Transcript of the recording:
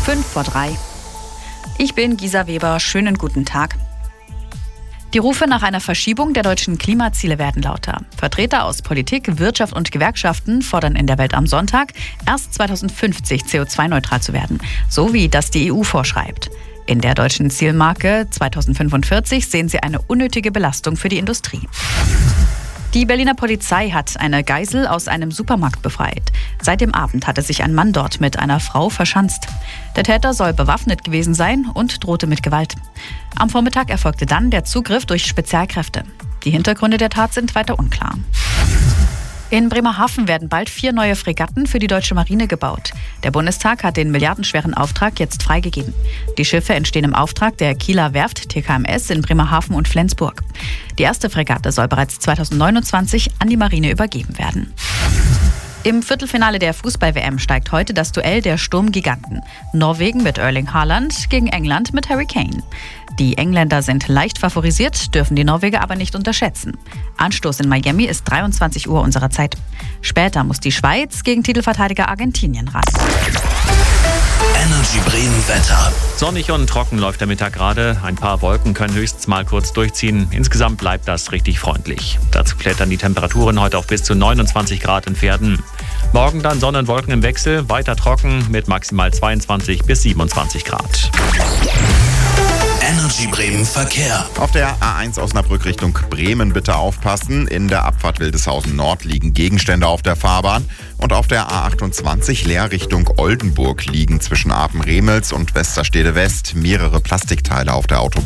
5:03. Ich bin Gisa Weber. Schönen guten Tag. Die Rufe nach einer Verschiebung der deutschen Klimaziele werden lauter. Vertreter aus Politik, Wirtschaft und Gewerkschaften fordern in der Welt am Sonntag, erst 2050 CO2-neutral zu werden, so wie das die EU vorschreibt. In der deutschen Zielmarke 2045 sehen sie eine unnötige Belastung für die Industrie. Die Berliner Polizei hat eine Geisel aus einem Supermarkt befreit. Seit dem Abend hatte sich ein Mann dort mit einer Frau verschanzt. Der Täter soll bewaffnet gewesen sein und drohte mit Gewalt. Am Vormittag erfolgte dann der Zugriff durch Spezialkräfte. Die Hintergründe der Tat sind weiter unklar. In Bremerhaven werden bald 4 neue Fregatten für die deutsche Marine gebaut. Der Bundestag hat den milliardenschweren Auftrag jetzt freigegeben. Die Schiffe entstehen im Auftrag der Kieler Werft TKMS in Bremerhaven und Flensburg. Die erste Fregatte soll bereits 2029 an die Marine übergeben werden. Im Viertelfinale der Fußball-WM steigt heute das Duell der Sturmgiganten. Norwegen mit Erling Haaland gegen England mit Harry Kane. Die Engländer sind leicht favorisiert, dürfen die Norweger aber nicht unterschätzen. Anstoß in Miami ist 23 Uhr unserer Zeit. Später muss die Schweiz gegen Titelverteidiger Argentinien ran. Energy Bremen Wetter. Sonnig und trocken läuft der Mittag gerade. Ein paar Wolken können höchstens mal kurz durchziehen. Insgesamt bleibt das richtig freundlich. Dazu klettern die Temperaturen heute auf bis zu 29 Grad in Pferden. Morgen dann Sonne und Wolken im Wechsel, weiter trocken mit maximal 22 bis 27 Grad. Energy Bremen Verkehr. Auf der A1 Osnabrück Richtung Bremen bitte aufpassen. In der Abfahrt Wildeshausen Nord liegen Gegenstände auf der Fahrbahn. Und auf der A28 Leer Richtung Oldenburg liegen zwischen Apen-Remels und Westerstede West mehrere Plastikteile auf der Autobahn.